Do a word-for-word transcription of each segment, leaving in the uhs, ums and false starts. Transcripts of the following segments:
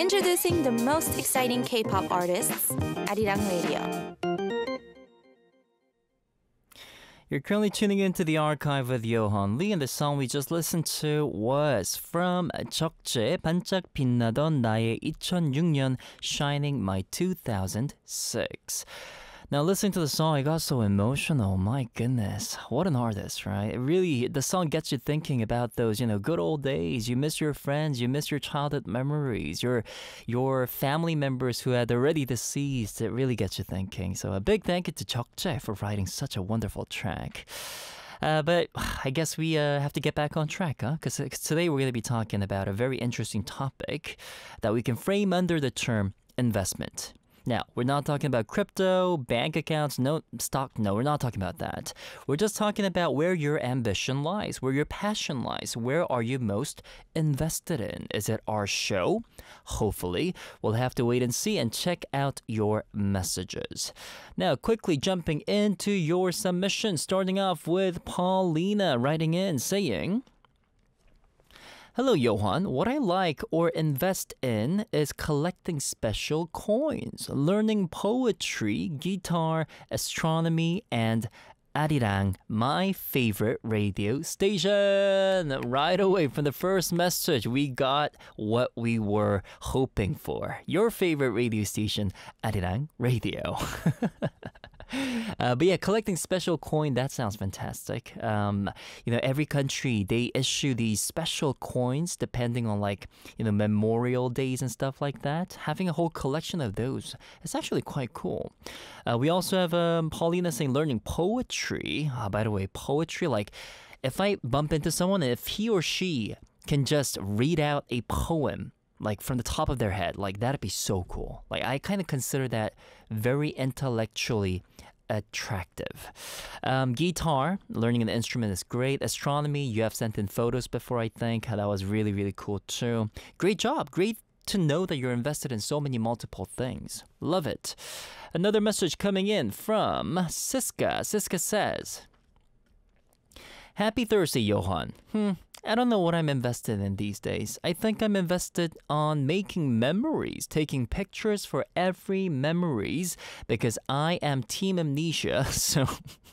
Introducing the most exciting K-pop artists, Arirang Radio. You're currently tuning into the archive with Yohan Lee, and the song we just listened to was from 적재 반짝 빛나던 나의 이천육 년 Shining My two thousand six. Now, listening to the song, I got so emotional. My goodness, what an artist, right? It really, the song gets you thinking about those, you know, good old days. You miss your friends, you miss your childhood memories, your your family members who had already deceased. It really gets you thinking. So a big thank you to 적재 for writing such a wonderful track. Uh, but I guess we uh, have to get back on track, huh? Because today we're going to be talking about a very interesting topic that we can frame under the term investment. Now, we're not talking about crypto, bank accounts, no stock. No, we're not talking about that. We're just talking about where your ambition lies, where your passion lies. Where are you most invested in? Is it our show? Hopefully. We'll have to wait and see and check out your messages. Now, quickly jumping into your submission, starting off with Paulina writing in saying, Hello, Johan. What I like or invest in is collecting special coins, learning poetry, guitar, astronomy, and Arirang, my favorite radio station. Right away from the first message, we got what we were hoping for. Your favorite radio station, Arirang Radio. Uh, but yeah, collecting special coin, that sounds fantastic. Um, you know, every country, they issue these special coins depending on like, you know, memorial days and stuff like that. Having a whole collection of those is actually quite cool. Uh, we also have um, Paulina saying learning poetry. Uh, by the way, poetry, like if I bump into someone, if he or she can just read out a poem, like from the top of their head, like that'd be so cool. Like I kind of consider that very intellectually attractive. Um, guitar, learning an instrument is great. Astronomy, you have sent in photos before, I think. That was really, really cool too. Great job. Great to know that you're invested in so many multiple things. Love it. Another message coming in from Siska. Siska says, Happy Thursday, Johan. Hmm. I don't know what I'm invested in these days. I think I'm invested on making memories, taking pictures for every memories because I am team amnesia, so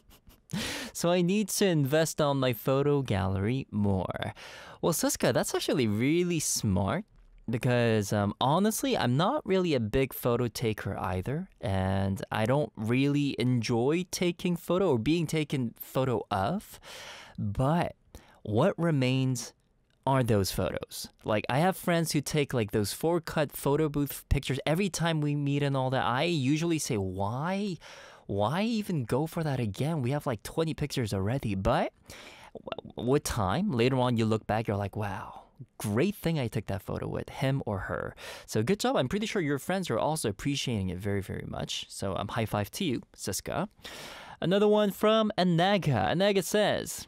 so I need to invest on my photo gallery more. Well, Siska, that's actually really smart because um, honestly, I'm not really a big photo taker either, and I don't really enjoy taking photo or being taken photo of, but what remains are those photos. Like, I have friends who take like those four-cut photo booth pictures every time we meet and all that. I usually say, why? Why even go for that again? We have like twenty pictures already. But with time, later on, you look back, you're like, wow, great thing I took that photo with him or her. So good job. I'm pretty sure your friends are also appreciating it very, very much. So um, high five to you, Siska. Another one from Anaga. Anaga says,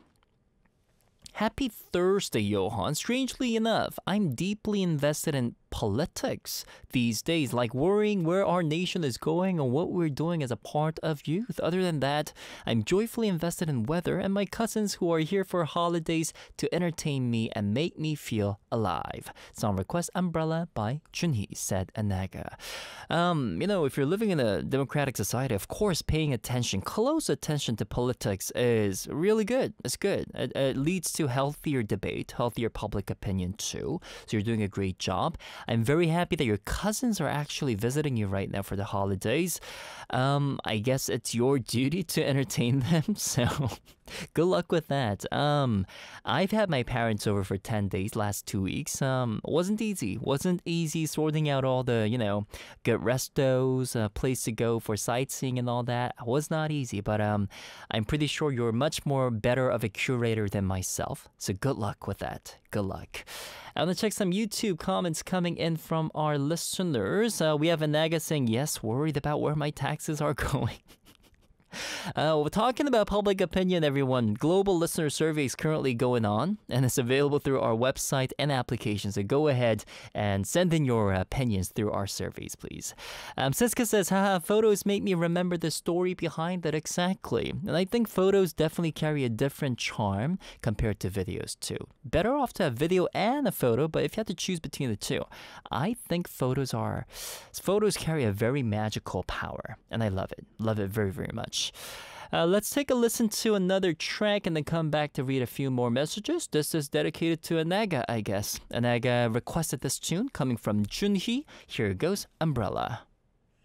Happy Thursday, Johan. Strangely enough, I'm deeply invested in politics these days, like worrying where our nation is going and what we're doing as a part of youth. Other than that, I'm joyfully invested in weather and my cousins who are here for holidays to entertain me and make me feel alive. Song request Umbrella by Junhee, said Anaga. Um, you know, if you're living in a democratic society, of course, paying attention, close attention to politics is really good. It's good. It, it leads to healthier debate, healthier public opinion too. So you're doing a great job. I'm very happy that your cousins are actually visiting you right now for the holidays. Um, I guess it's your duty to entertain them, so good luck with that. Um, I've had my parents over for ten days, last two weeks. Um, wasn't easy. Wasn't easy sorting out all the, you know, good restos, uh, place to go for sightseeing and all that. Was not easy, but um, I'm pretty sure you're much more better of a curator than myself. So good luck with that. Good luck. I want to check some YouTube comments coming in from our listeners. Uh, we have Anaga saying, yes, worried about where my taxes are going. Uh, we're talking about public opinion, everyone. Global listener survey is currently going on, and it's available through our website and application. So go ahead and send in your opinions through our surveys, please. Um, Siska says, haha, photos make me remember the story behind it exactly. And I think photos definitely carry a different charm compared to videos, too. Better off to have video and a photo, but if you had to choose between the two, I think photos are... Photos carry a very magical power, and I love it. Love it very, very much. Uh, let's take a listen to another track and then come back to read a few more messages. This is dedicated to Anaga, I guess. Anaga requested this tune coming from Junhee. Here goes Umbrella.